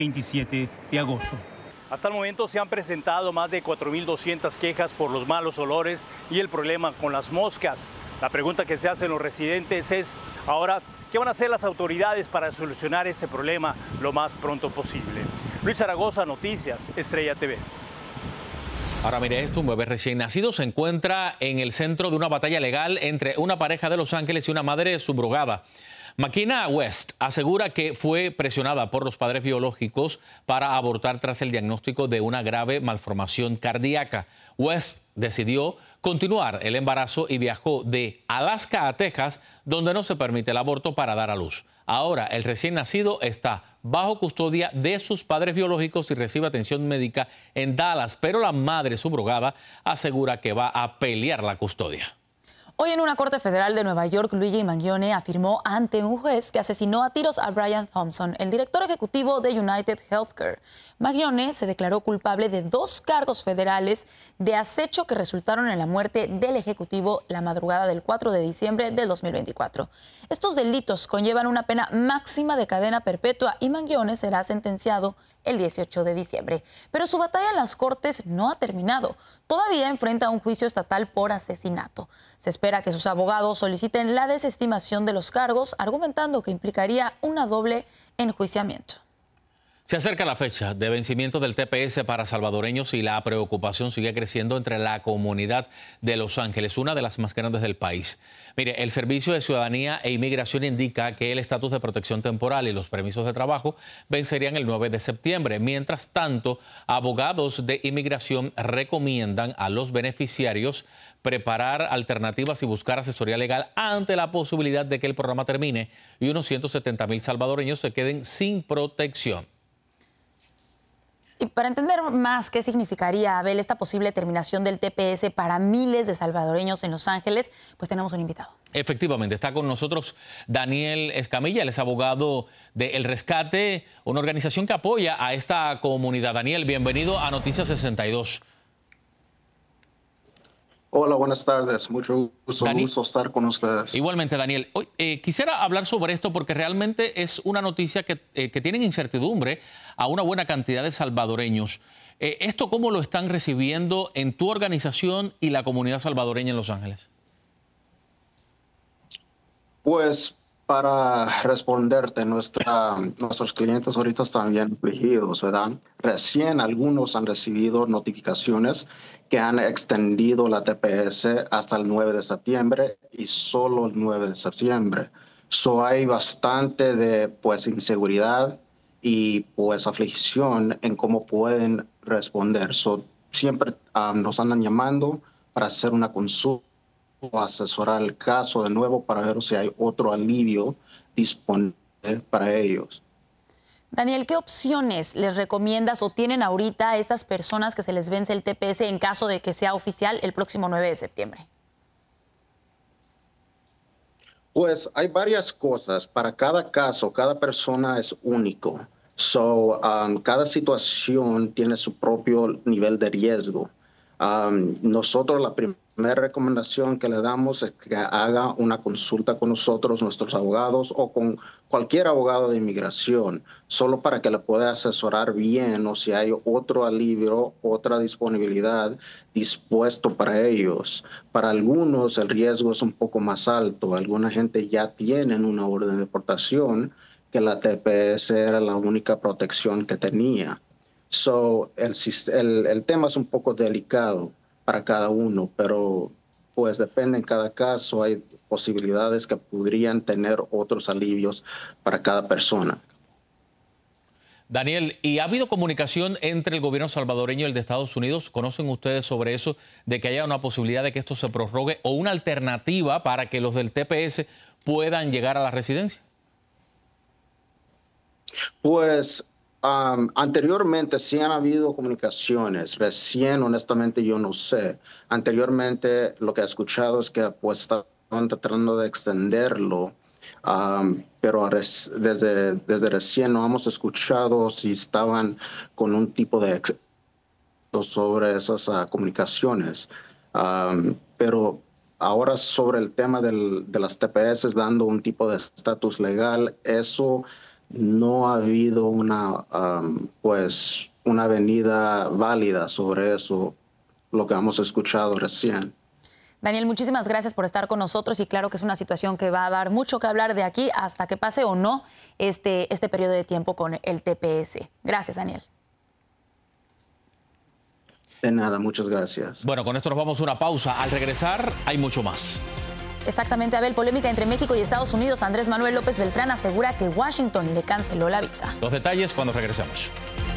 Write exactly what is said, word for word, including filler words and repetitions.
veintisiete de agosto. Hasta el momento se han presentado más de cuatro mil doscientas quejas por los malos olores y el problema con las moscas. La pregunta que se hacen los residentes es, ahora, ¿qué van a hacer las autoridades para solucionar ese problema lo más pronto posible? Luis Zaragoza, Noticias, Estrella T V. Ahora mire esto, un bebé recién nacido se encuentra en el centro de una batalla legal entre una pareja de Los Ángeles y una madre subrogada. Makina West asegura que fue presionada por los padres biológicos para abortar tras el diagnóstico de una grave malformación cardíaca. West decidió continuar el embarazo y viajó de Alaska a Texas, donde no se permite el aborto, para dar a luz. Ahora el recién nacido está bajo custodia de sus padres biológicos y recibe atención médica en Dallas, pero la madre subrogada asegura que va a pelear la custodia. Hoy en una corte federal de Nueva York, Luigi Mangione afirmó ante un juez que asesinó a tiros a Brian Thompson, el director ejecutivo de United Healthcare. Mangione se declaró culpable de dos cargos federales de acecho que resultaron en la muerte del ejecutivo la madrugada del cuatro de diciembre del dos mil veinticuatro. Estos delitos conllevan una pena máxima de cadena perpetua y Mangione será sentenciado el dieciocho de diciembre. Pero su batalla en las cortes no ha terminado. Todavía enfrenta un juicio estatal por asesinato. Se espera que sus abogados soliciten la desestimación de los cargos, argumentando que implicaría una doble enjuiciamiento. Se acerca la fecha de vencimiento del T P S para salvadoreños y la preocupación sigue creciendo entre la comunidad de Los Ángeles, una de las más grandes del país. Mire, el Servicio de Ciudadanía e Inmigración indica que el estatus de protección temporal y los permisos de trabajo vencerían el nueve de septiembre. Mientras tanto, abogados de inmigración recomiendan a los beneficiarios preparar alternativas y buscar asesoría legal ante la posibilidad de que el programa termine y unos ciento setenta mil salvadoreños se queden sin protección. Y para entender más qué significaría, Abel, esta posible terminación del T P S para miles de salvadoreños en Los Ángeles, pues tenemos un invitado. Efectivamente, está con nosotros Daniel Escamilla, él es abogado de El Rescate, una organización que apoya a esta comunidad. Daniel, bienvenido a Noticias sesenta y dos. Hola, buenas tardes. Mucho gusto, Dani, gusto estar con ustedes. Igualmente, Daniel. Hoy, eh, quisiera hablar sobre esto porque realmente es una noticia que, eh, que tiene incertidumbre a una buena cantidad de salvadoreños. Eh, ¿Esto cómo lo están recibiendo en tu organización y la comunidad salvadoreña en Los Ángeles? Pues para responderte, nuestra, nuestros clientes ahorita están bien afligidos, ¿verdad? Recién algunos han recibido notificaciones que han extendido la T P S hasta el nueve de septiembre y solo el nueve de septiembre. So hay bastante de pues inseguridad y pues aflicción en cómo pueden responder. So, siempre um, nos andan llamando para hacer una consulta o asesorar el caso de nuevo para ver si hay otro alivio disponible para ellos. Daniel, ¿qué opciones les recomiendas o tienen ahorita a estas personas que se les vence el T P S en caso de que sea oficial el próximo nueve de septiembre? Pues hay varias cosas. Para cada caso, cada persona es único. So, um, cada situación tiene su propio nivel de riesgo. Um, nosotros la primera recomendación que le damos es que haga una consulta con nosotros, nuestros abogados o con cualquier abogado de inmigración, solo para que le pueda asesorar bien o si hay otro alivio, otra disponibilidad dispuesto para ellos. Para algunos el riesgo es un poco más alto. Alguna gente ya tiene una orden de deportación que la T P S era la única protección que tenía. So, el, el, el tema es un poco delicado para cada uno, pero pues depende en cada caso. Hay posibilidades que podrían tener otros alivios para cada persona. Daniel, ¿y ha habido comunicación entre el gobierno salvadoreño y el de Estados Unidos? ¿Conocen ustedes sobre eso, de que haya una posibilidad de que esto se prorrogue o una alternativa para que los del T P S puedan llegar a la residencia? Pues Um, anteriormente sí han habido comunicaciones, recién honestamente yo no sé. Anteriormente lo que he escuchado es que pues estaban tratando de extenderlo, um, pero res, desde, desde recién no hemos escuchado si estaban con un tipo de sobre esas uh, comunicaciones. Um, pero ahora sobre el tema del, de las T P S dando un tipo de estatus legal, eso no ha habido una, um, pues, una venida válida sobre eso, lo que hemos escuchado recién. Daniel, muchísimas gracias por estar con nosotros y claro que es una situación que va a dar mucho que hablar de aquí hasta que pase o no este, este periodo de tiempo con el T P S. Gracias, Daniel. De nada, muchas gracias. Bueno, con esto nos vamos a una pausa. Al regresar hay mucho más. Exactamente, Abel. Polémica entre México y Estados Unidos. Andrés Manuel López Beltrán asegura que Washington le canceló la visa. Los detalles cuando regresemos.